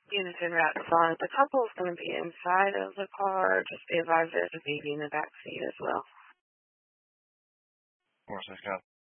units and wraps on. The couple's going to be inside of the car. Just be advised there's a baby in the back seat as well. Of course, I got